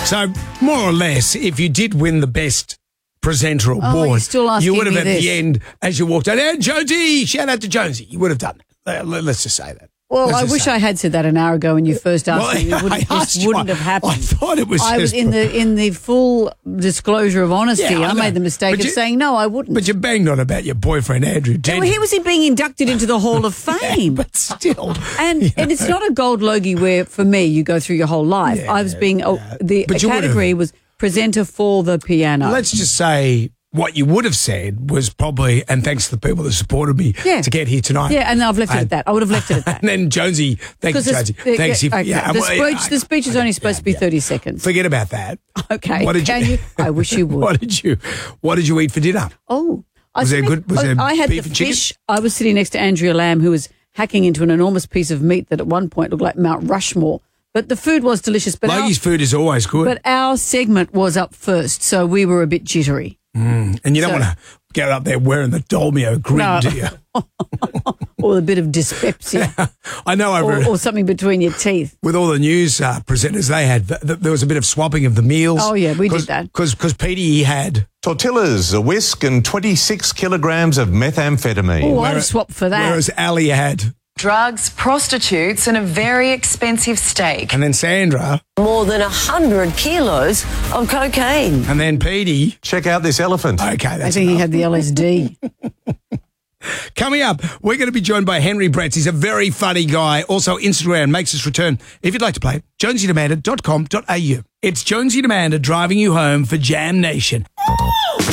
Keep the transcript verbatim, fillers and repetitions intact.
So, more or less, if you did win the best presenter award, Oh, you're still asking you would have me at this. the end, as you walked out, hey, Jonesy, shout out to Jonesy. You would have done that. Let's just say that. Well, Let's I just wish say I had said that an hour ago when you first asked Well, me. It wouldn't, I this asked you, wouldn't I- have happened. I thought it was I was just- in the in the full disclosure of honesty. Yeah, I I, know. made the mistake But of you- saying no, I wouldn't. But you banged on about your boyfriend, Andrew well, Tennant. he was being inducted into the Hall of Fame. But still. And you and it's know. not a gold logie where, for me, you go through your whole life. Yeah, I was being, oh, the But you category would've- was presenter for the piano. Let's just say what you would have said was probably, and thanks to the people that supported me Yeah. to get here tonight. yeah, and I've left it And- at that. I would have left it at that. And then Jonesy, thank you, Because Jonesy. the, Thanks. yeah, if- okay. yeah, the, well, speech, I- the speech is only supposed to be yeah. thirty seconds. Forget about that. Okay. What did Can you? you? I wish you would. What did you? What did you eat for dinner? Oh, I Was there think- good- was oh, there I had beef the and chicken? fish. I was sitting next to Andrea Lamb, who was hacking into an enormous piece of meat that at one point looked like Mount Rushmore. But the food was delicious. But our, Logie's food is always good, but our segment was up first, so we were a bit jittery. and you don't so- want to get up there wearing the Dolmio grin, No. do you? Or a bit of dyspepsia, I know. I or, read, or something between your teeth. with all the news uh, presenters, they had th- th- there was a bit of swapping of the meals. Oh, yeah, we did that. because because Petey he had. Tortillas, a whisk, and twenty-six kilograms of methamphetamine. Oh, I'd have swapped for that. Whereas Ali had, Drugs, prostitutes, and a very expensive steak. and then Sandra, More than one hundred kilos of cocaine. and then Petey. Check out this elephant. Okay, I that's think he enough. had the L S D. Coming up, we're going to be joined by Henry Bretz. He's a very funny guy. Also, Instagram makes its return. If you'd like to play, jonesy demander dot com dot a u. It's Jonesy Demander driving you home for Jam Nation.